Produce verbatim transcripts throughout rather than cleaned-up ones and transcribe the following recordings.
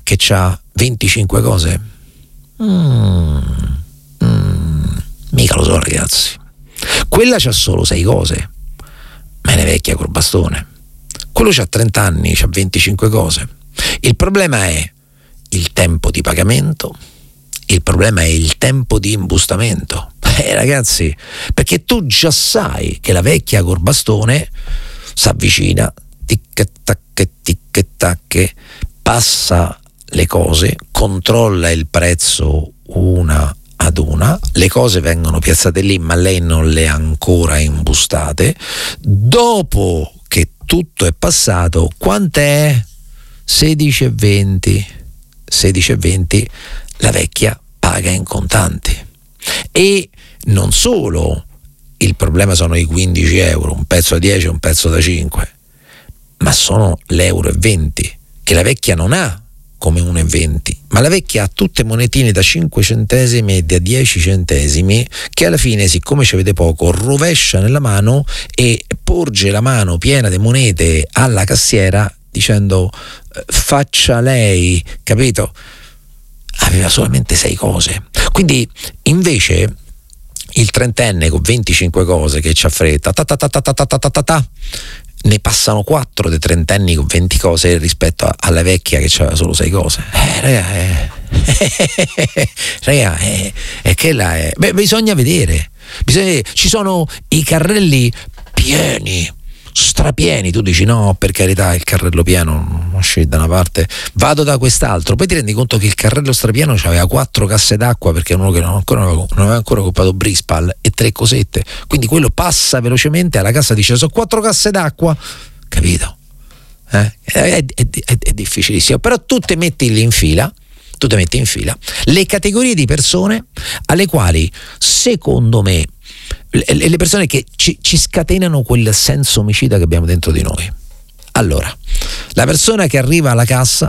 che c'ha venticinque cose? Mm, mm, mica lo so, ragazzi. Quella c'ha solo sei cose, ma è una vecchia col bastone. Quello c'ha trenta anni, c'ha venticinque cose. Il problema è il tempo di pagamento, il problema è il tempo di imbustamento. Eh ragazzi, perché tu già sai che la vecchia col bastone s'avvicina, tic tac tic tac, passa le cose, controlla il prezzo una ad una, le cose vengono piazzate lì ma lei non le ha ancora imbustate. Dopo che tutto è passato, quant'è? sedici e venti. sedici e venti la vecchia paga in contanti. E non solo, il problema sono i quindici euro, un pezzo da dieci e un pezzo da cinque, ma sono l'euro e venti che la vecchia non ha come uno e venti, ma la vecchia ha tutte monetine da cinque centesimi e da dieci centesimi che alla fine, siccome ci avete poco, rovescia nella mano e porge la mano piena di monete alla cassiera dicendo faccia lei, capito? Aveva solamente sei cose. Quindi invece il trentenne con venticinque cose che c'ha fretta, ta ta ta ta ta ta ta ta ta, ne passano quattro dei trentenni con venti cose rispetto alla vecchia che c'aveva solo sei cose. Eh, raga, eh, raga, eh, è che là è. Beh, bisogna vedere. Bisogna vedere. Ci sono i carrelli pieni, strapieni. Tu dici no, per carità, il carrello pieno non scende da una parte, vado da quest'altro. Poi ti rendi conto che il carrello strapieno aveva quattro casse d'acqua perché uno che non, ancora, non aveva ancora comprato Brispal e tre cosette, quindi quello passa velocemente alla cassa, dice sono quattro casse d'acqua, capito? Eh? È, è, è, è difficilissimo, però tu te metti lì in fila tu te metti in fila le categorie di persone alle quali secondo me le persone che ci, ci scatenano quel senso omicida che abbiamo dentro di noi. Allora, la persona che arriva alla cassa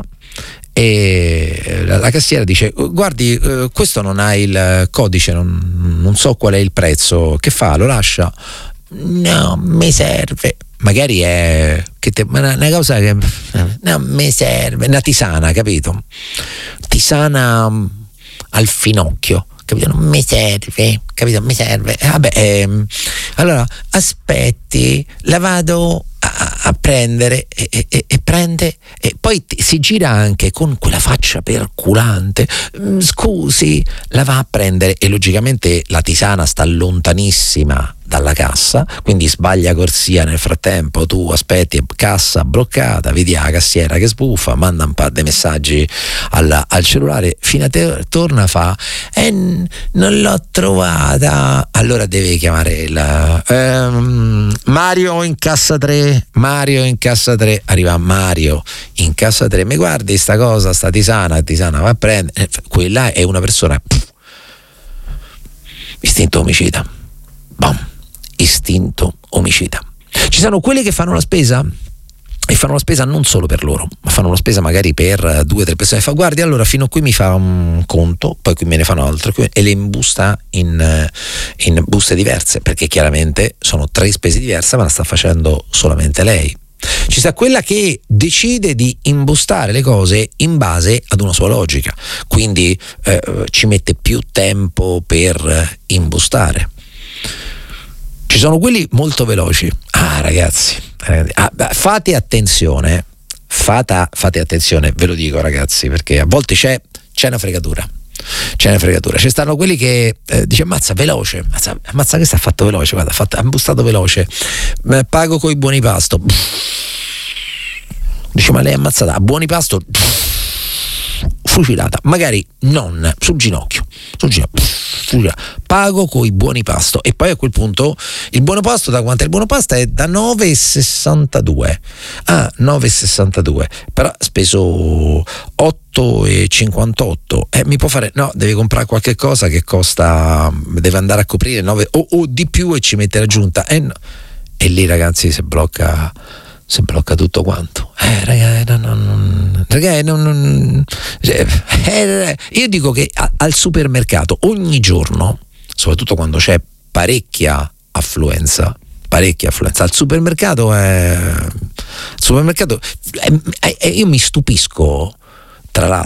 e la, la cassiera dice guardi, eh, questo non ha il codice, non, non so qual è il prezzo, che fa? Lo lascia? No, mi serve. Magari è che te, una, una cosa che no, mi serve, una tisana, capito? Tisana al finocchio, capito? Non mi serve, capito? Mi serve. Eh, vabbè, ehm, allora aspetti, la vado a, a prendere e, e, e prende e poi t- si gira anche con quella faccia perculante. Mm, scusi, la va a prendere e logicamente la tisana sta lontanissima dalla cassa, quindi sbaglia corsia nel frattempo, tu aspetti, cassa bloccata, vedi la cassiera che sbuffa, manda un po' di messaggi al, al cellulare, fino a te torna, fa eh, non l'ho trovata, allora devi chiamare il ehm, Mario in cassa tre, Mario in cassa tre, arriva Mario in cassa tre, mi guardi sta cosa, sta tisana, tisana va a prendere, quella è una persona pff, istinto omicida, bam, istinto omicida. Ci sono quelle che fanno la spesa e fanno la spesa non solo per loro, ma fanno la spesa magari per due o tre persone. Fa guardi, allora fino a qui mi fa un conto, poi qui me ne fanno altro e le imbusta in, in buste diverse, perché chiaramente sono tre spese diverse, ma la sta facendo solamente lei. Ci sta quella che decide di imbustare le cose in base ad una sua logica, quindi eh, ci mette più tempo per imbustare. Ci sono quelli molto veloci. Ah ragazzi, ragazzi ah, fate attenzione, fate, fate attenzione, ve lo dico ragazzi, perché a volte c'è, c'è una fregatura. C'è una fregatura. Ci stanno quelli che eh, dice ammazza veloce, ammazza, ammazza che sta fatto veloce, guarda, ha imbustato veloce, pago coi buoni pasto. Dice ma lei è ammazzata a buoni pasto, fucilata, magari non sul ginocchio, sul ginocchio, fucilata. Pago coi buoni pasto, e poi a quel punto il buono pasto da quanto è il buono pasto? È da nove e sessantadue. Ah, nove e sessantadue, però speso otto e cinquantotto. Eh, mi può fare no, deve comprare qualche cosa che costa, deve andare a coprire nove o, o di più e ci mette l'aggiunta. Eh, no. E lì ragazzi si blocca si blocca tutto quanto. Eh, ragazzi, no, no, no, ragazzi, no, no, eh, io dico che a, al supermercato ogni giorno, soprattutto quando c'è parecchia affluenza, parecchia affluenza al supermercato, è, al supermercato è, è, io mi stupisco, tra l'altro.